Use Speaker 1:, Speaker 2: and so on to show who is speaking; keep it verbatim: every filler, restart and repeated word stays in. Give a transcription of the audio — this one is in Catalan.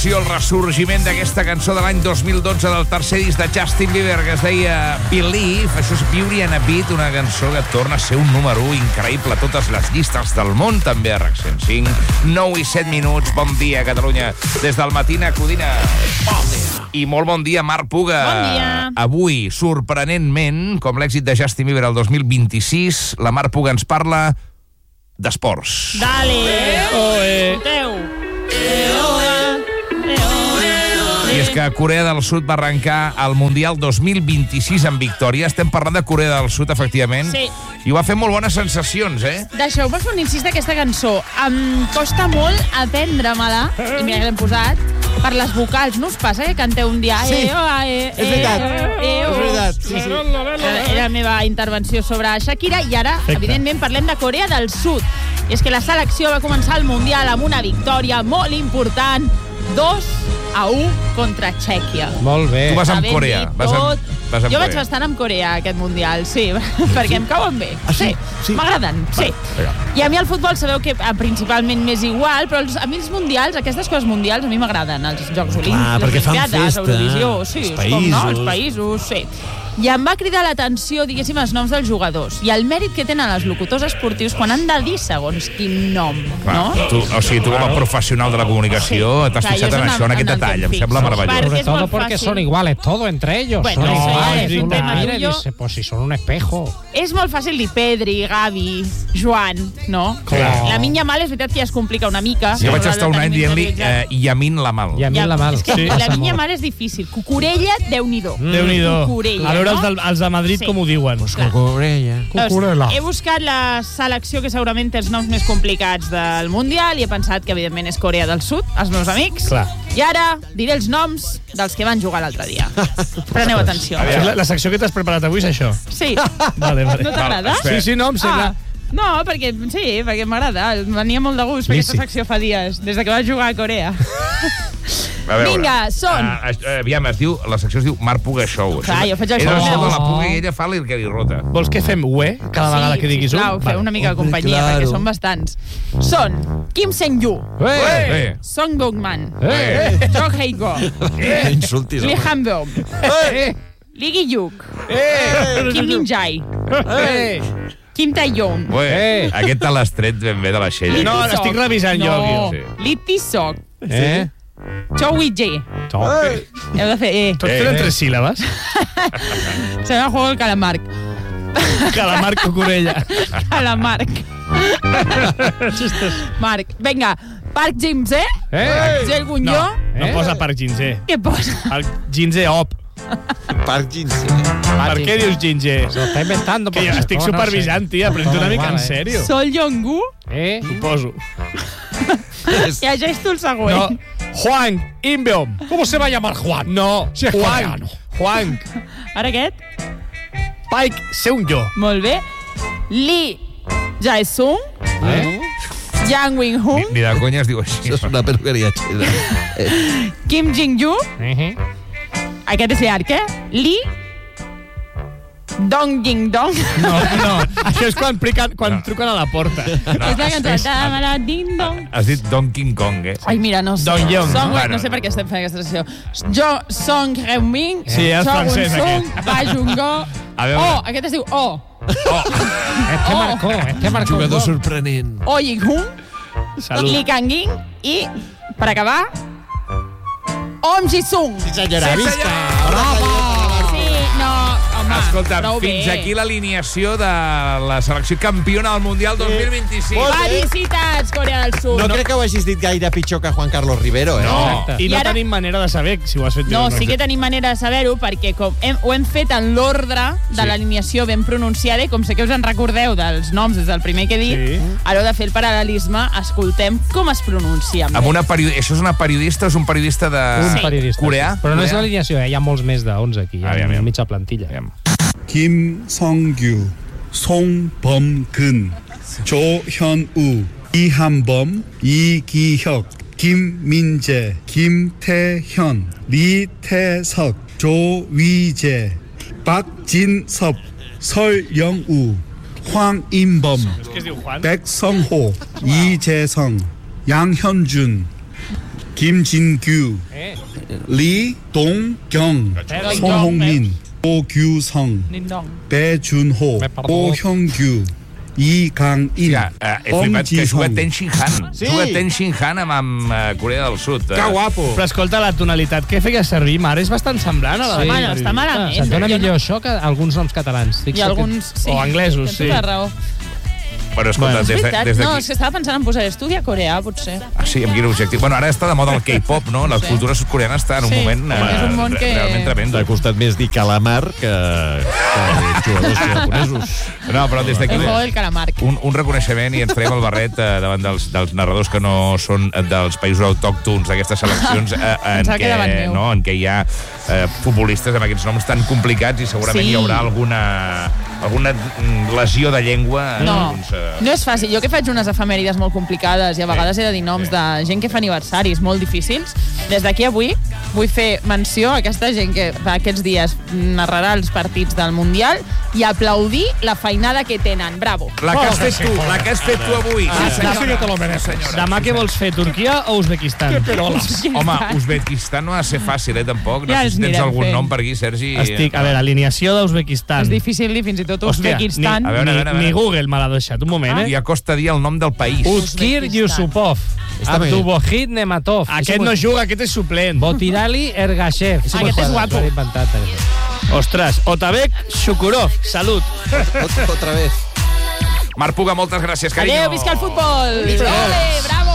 Speaker 1: El ressorgiment d'aquesta cançó de l'any dos mil dotze del tercer disc de Justin Bieber que es deia Believe. Això és Beauty and a Beat, una cançó que torna a ser un número u increïble a totes les llistes del món, també a RAC cent cinc. nou i set minuts, bon dia Catalunya, des del Matina Codina. Bon dia. I molt bon dia Marc Puga.
Speaker 2: Bon dia.
Speaker 1: Avui, sorprenentment, com l'èxit de Justin Bieber el dos mil vint-i-sis, la Marc Puga ens parla d'esports.
Speaker 2: Dale.
Speaker 3: Oe.
Speaker 2: Escolteu.
Speaker 1: I és que Corea del Sud va arrencar el Mundial dos mil vint-i-sis en victòria. Estem parlant de Corea del Sud, efectivament.
Speaker 2: Sí.
Speaker 1: I ho va fer molt bones sensacions, eh?
Speaker 2: Deixeu-me fer un incís d'aquesta cançó. Em costa molt aprendre-me-la, i mira que l'hem posat, per les vocals. No us passa que canteu un dia...
Speaker 3: Sí.
Speaker 2: Eh, oh, eh,
Speaker 3: És veritat.
Speaker 2: eh, eh, oh.
Speaker 3: És veritat, sí, sí.
Speaker 2: Era, era la meva intervenció sobre Shakira i ara,
Speaker 3: Perfecte.
Speaker 2: evidentment, parlem de Corea del Sud. I és que la selecció va començar el Mundial amb una victòria molt important, dos a u contra Txèquia.
Speaker 3: Molt bé.
Speaker 1: Tu vas amb
Speaker 2: Havent
Speaker 1: Corea.
Speaker 2: dit
Speaker 1: Vas amb,
Speaker 2: tot.
Speaker 1: vas amb
Speaker 2: Jo vaig
Speaker 1: Corea.
Speaker 2: bastant amb Corea, aquest Mundial, sí, perquè em cauen bé.
Speaker 3: Ah, sí? Sí.
Speaker 2: M'agraden, sí.
Speaker 1: Vinga.
Speaker 2: I a mi el futbol sabeu que eh, principalment m'és igual, però els, a mi els mundials, aquestes coses mundials, a mi m'agraden. Els Jocs Olímpics,
Speaker 3: perquè
Speaker 2: les
Speaker 3: fan
Speaker 2: Olimpiades,
Speaker 3: festa,
Speaker 2: Eurovisió, sí,
Speaker 3: els
Speaker 2: com no, els
Speaker 3: països.
Speaker 2: països, sí. I em va cridar l'atenció, diguéssim, els noms dels jugadors i el mèrit que tenen els locutors esportius quan han de dir segons quin nom,
Speaker 1: Clar,
Speaker 2: no?
Speaker 1: tu, o sigui, tu com a professional de la comunicació
Speaker 2: Sí.
Speaker 1: t'has
Speaker 2: Clar,
Speaker 1: fixat
Speaker 2: jo és
Speaker 1: en
Speaker 2: una-
Speaker 1: això, en aquest
Speaker 2: en el
Speaker 1: detall.
Speaker 2: que
Speaker 1: Em
Speaker 2: em
Speaker 1: sembla
Speaker 2: fixo.
Speaker 1: meravellós.
Speaker 2: Perquè
Speaker 4: Sobre
Speaker 2: és
Speaker 4: todo
Speaker 2: molt
Speaker 4: porque
Speaker 2: fàcil.
Speaker 4: son iguales, todo entre ellos.
Speaker 2: Bueno,
Speaker 4: son
Speaker 2: eso ya
Speaker 4: iguales.
Speaker 2: es un
Speaker 4: Uno
Speaker 2: tema
Speaker 4: mira y
Speaker 2: tuyo.
Speaker 4: dice, pues si son un espejo.
Speaker 2: És molt fàcil dir Pedri, Gavi, Joan, no?
Speaker 4: Clar.
Speaker 2: La Minya Mal és veritat que ja es complica una mica.
Speaker 1: Jo vaig
Speaker 2: però
Speaker 1: estar un
Speaker 2: la
Speaker 1: any
Speaker 2: tenim
Speaker 1: dient-li
Speaker 2: interioritzat.
Speaker 1: eh, Yamin Lamal.
Speaker 4: I a mi
Speaker 2: Ja,
Speaker 4: la mal.
Speaker 2: és que
Speaker 3: Sí.
Speaker 2: la Minya Mal és difícil. Cucurella, Déu-n'hi-do.
Speaker 3: Déu-n'hi-do.
Speaker 2: Cucurella,
Speaker 3: A veure els,
Speaker 2: no?
Speaker 3: del, els de Madrid
Speaker 2: Sí.
Speaker 3: com ho diuen.
Speaker 4: Cucurella.
Speaker 2: Llavors, he buscat la selecció que segurament té els noms més complicats del Mundial i he pensat que, evidentment, és Corea del Sud, els meus amics.
Speaker 3: Clar.
Speaker 2: I ara diré els noms dels que van jugar l'altre dia. Preneu atenció.
Speaker 3: La, la secció que t'has preparat avui és això.
Speaker 2: Sí.
Speaker 3: Vale, vale.
Speaker 2: No t'agrada?
Speaker 1: Espera.
Speaker 3: Sí, sí, no, em sembla...
Speaker 2: Ah, no, perquè sí, perquè m'agrada. Venia molt de gust fer
Speaker 3: Sí,
Speaker 2: aquesta
Speaker 3: sí.
Speaker 2: secció fa dies, des de que vaig jugar a Corea.
Speaker 1: A veure,
Speaker 2: Vinga, són.
Speaker 1: Uh, uh, aviam, es diu, la secció es diu Marc Puga Show.
Speaker 2: Clar, jo faig el
Speaker 1: És
Speaker 2: show
Speaker 1: el show
Speaker 2: meu.
Speaker 1: de la Puga i ella fa el que li rota.
Speaker 3: Vols que fem ué cada vegada que diguis
Speaker 2: sisplau,
Speaker 3: un?
Speaker 2: feu una mica de companyia,
Speaker 3: claro.
Speaker 2: perquè són bastants. Són Kim Seung-yu,
Speaker 1: Eh!
Speaker 2: Song Dong-man,
Speaker 4: Eh.
Speaker 2: Jo Hae-go,
Speaker 5: Eh, insultis,
Speaker 2: Lee
Speaker 5: home.
Speaker 2: Han-beom,
Speaker 3: Eh!
Speaker 2: Lee Gi-yuk,
Speaker 3: Eh!
Speaker 2: Kim Min-jae,
Speaker 3: Eh!
Speaker 2: Kim Tae-yeon,
Speaker 1: Ué, aquest te l'has tret ben bé de la xella.
Speaker 3: No, l'estic revisant jo,
Speaker 2: no,
Speaker 3: aquí.
Speaker 1: Sí.
Speaker 2: Lee Tae-sok,
Speaker 4: Eh?
Speaker 2: Cho Wi-jae. Heu de fer eh.
Speaker 3: Tots
Speaker 1: Eh.
Speaker 3: tenen tres síl·labes.
Speaker 2: Se me juego el calamarc.
Speaker 3: Calamar Cucurella.
Speaker 2: Calamarc. Marc, vinga. Park Jim-se,
Speaker 4: Eh?
Speaker 2: Jel
Speaker 3: No,
Speaker 2: Gunyo.
Speaker 3: no
Speaker 4: Eh?
Speaker 3: posa Park Jin-se.
Speaker 2: Què posa?
Speaker 3: Park Jin-se op.
Speaker 5: Park Jin-se.
Speaker 3: Per què dius Jin-se?
Speaker 4: Se lo está inventando.
Speaker 3: Que
Speaker 4: porque
Speaker 3: jo estic
Speaker 4: no, no
Speaker 3: supervisant,
Speaker 4: sé.
Speaker 3: tia, pren-t'ho una mica en
Speaker 4: Igual, eh?
Speaker 3: sèrio.
Speaker 2: Sol Jong-gu.
Speaker 4: Eh?
Speaker 3: Suposo.
Speaker 2: Llegeix tu el
Speaker 3: No,
Speaker 2: següent.
Speaker 3: Juan Inbeom.
Speaker 4: ¿Cómo se va a llamar Juan?
Speaker 3: No,
Speaker 4: Si és
Speaker 3: Juan.
Speaker 4: coreano.
Speaker 3: Juan.
Speaker 2: Ara aquest?
Speaker 3: Paik Seung-jo.
Speaker 2: Molt bé. Lee Jae-sung.
Speaker 4: Eh?
Speaker 2: Yang Wing-hun.
Speaker 1: Ni de conya es diu així.
Speaker 5: Això és una perruqueria xina. Eh,
Speaker 2: Kim Jin-yu.
Speaker 4: Eh?
Speaker 2: Aquest és llarg, eh? Lee Dong Jing Dong.
Speaker 3: No, no. Això és quan, pliquen, quan
Speaker 1: No.
Speaker 3: truquen a la porta.
Speaker 2: És la cançó. Tamara Ding Dong.
Speaker 1: Has dit Don King Kong, eh?
Speaker 2: Ai, mira, no sé.
Speaker 3: Dong Yeon.
Speaker 2: Song,
Speaker 1: Bueno.
Speaker 2: no sé per què estem fent aquesta sessió. Jo, Song Heung-min.
Speaker 3: Sí, és francès,
Speaker 2: aquest. Ba Jung-go.
Speaker 1: A veure.
Speaker 2: Oh, aquest es diu Oh.
Speaker 4: Este
Speaker 2: Oh.
Speaker 4: marcó, este marcó.
Speaker 5: Jugador
Speaker 4: un gol.
Speaker 5: sorprenent.
Speaker 2: Oh Ying-hun.
Speaker 3: Salut.
Speaker 2: Lee Kang-in. I, per acabar, Om Ji-sung.
Speaker 4: Senyora, visca.
Speaker 2: Sí, no, home,
Speaker 1: Escolta,
Speaker 2: prou
Speaker 1: fins
Speaker 2: bé.
Speaker 1: aquí l'alineació de la selecció campiona del Mundial dos mil vint-i-sis.
Speaker 2: Felicitats, Corea del Sud.
Speaker 5: No crec que ho hagis dit gaire pitjor que Juan Carlos Rivero, eh?
Speaker 1: No.
Speaker 4: Exacte.
Speaker 3: I no
Speaker 2: I ara-
Speaker 3: tenim manera de saber si ho has fet bé
Speaker 2: No,
Speaker 3: o no.
Speaker 2: sí que tenim manera de saber-ho perquè com hem, ho hem fet en l'ordre de
Speaker 1: Sí.
Speaker 2: l'alineació ben pronunciada i com sé que us en recordeu dels noms des del primer que he dit,
Speaker 3: Sí.
Speaker 2: a l'hora de fer el paral·lelisme, escoltem com es pronuncia.
Speaker 1: Amb una periodi... Això és una periodista, és un periodista de...
Speaker 4: Un
Speaker 2: Sí.
Speaker 4: periodista.
Speaker 1: Coreà?
Speaker 4: Però no és
Speaker 1: Coreà?
Speaker 4: l'alineació, eh? Hi ha molts més d'onze aquí. Hi ha
Speaker 1: Aviam, aviam.
Speaker 4: mitja plantilla.
Speaker 1: Aviam.
Speaker 6: 김성규, 송범근, 조현우, 이한범, 이기혁, 김민재, 김태현, 리태석, 조위재, 박진섭, 설영우, 황인범,
Speaker 3: És que es diu Juan.
Speaker 6: 백성호, 이재성, 양현준, 김진규,
Speaker 4: Eh.
Speaker 6: Lee Dong-kyung, 송홍민, 오규성,
Speaker 2: Ding-dong.
Speaker 6: 배준호,
Speaker 4: Me perdó.
Speaker 6: 오형규, 이강인,
Speaker 1: Ja, eh, he flipat que juga
Speaker 6: 엄지성.
Speaker 1: Ten Shin Han.
Speaker 5: Sí.
Speaker 1: Juga Ten Shin Han amb, amb eh, Corea del Sud.
Speaker 5: Que guapo.
Speaker 3: Però escolta, la tonalitat que feia servir Mar és bastant semblant a la
Speaker 2: Sí.
Speaker 3: de
Speaker 2: Home, no està malament.
Speaker 4: Se't dona
Speaker 2: Jo no-
Speaker 4: millor això que alguns noms catalans. Estic
Speaker 2: I
Speaker 4: segur que-
Speaker 2: alguns, sí.
Speaker 3: O anglesos,
Speaker 2: Tens
Speaker 3: sí.
Speaker 2: tota raó.
Speaker 1: Bueno, escolta,
Speaker 3: Bueno,
Speaker 2: És
Speaker 1: des, de,
Speaker 2: veritat,
Speaker 1: des
Speaker 2: no,
Speaker 1: d'aquí...
Speaker 2: és que estava pensant en posar estudi a Coreà, potser.
Speaker 1: Ah, sí, amb quin objectiu? Bueno, ara està de moda el K-pop, no? La
Speaker 2: Sí.
Speaker 1: cultura sudcoreana està en un
Speaker 2: Sí,
Speaker 1: moment
Speaker 2: home, és un món
Speaker 1: re-
Speaker 2: que-
Speaker 1: realment tremendo.
Speaker 5: T'ha costat més dir calamar que, que jugadors japonesos.
Speaker 1: No, però des d'aquí...
Speaker 2: El juego del calamar.
Speaker 1: Un, un reconeixement i ens traiem el barret eh, davant dels, dels narradors que no són dels països autòctons d'aquestes seleccions eh, en,
Speaker 2: Pensava que
Speaker 1: què,
Speaker 2: davant meu.
Speaker 1: no, en què hi ha eh, futbolistes amb aquests noms tan complicats i segurament
Speaker 2: Sí.
Speaker 1: hi haurà alguna, alguna mm, lesió de llengua. en
Speaker 2: No,
Speaker 1: alguns, eh,
Speaker 2: no és fàcil. Jo que faig unes efemèrides molt complicades i a vegades he de dir noms de gent que fa aniversaris molt difícils, des d'aquí avui vull fer menció a aquesta gent que aquests dies narrarà els partits del Mundial i aplaudir la feinada que tenen. Bravo.
Speaker 1: La que has fet tu, la que has fet tu avui.
Speaker 2: Ah,
Speaker 1: Sí,
Speaker 2: sí que
Speaker 1: te lo mereces.
Speaker 3: Demà què vols fer, Turquia o Uzbekistan?
Speaker 1: Home, Uzbekistan no ha de ser fàcil, eh, tampoc. No
Speaker 2: Ja
Speaker 1: sé
Speaker 2: els
Speaker 1: si tens
Speaker 2: anirem
Speaker 1: algun
Speaker 2: fent.
Speaker 1: nom per aquí, Sergi.
Speaker 3: Estic, a veure, alineació d'Uzbekistan.
Speaker 2: És difícil dir fins i tot
Speaker 3: Hòstia,
Speaker 2: Uzbekistan.
Speaker 3: ni,
Speaker 1: A veure, a veure, a veure.
Speaker 3: ni Google me l'ha deixat. Un moment,
Speaker 1: I
Speaker 3: eh?
Speaker 1: acosta dir el nom del país.
Speaker 3: Uzkir
Speaker 2: Uzbekistan.
Speaker 3: Yusupov.
Speaker 5: Està bé.
Speaker 4: Abdubohid Nematov.
Speaker 3: Aquest no juga, aquest és suplent.
Speaker 4: Botirali Ergashev.
Speaker 2: Aquest és guapo.
Speaker 4: S'ho ha inventat, eh.
Speaker 3: Ostres, Otabek Shukurov. Salut.
Speaker 5: Ot- Otra vez.
Speaker 1: Marc Puga, moltes gràcies, carinyo.
Speaker 2: Adéu, visca el futbol! Ole, bravo!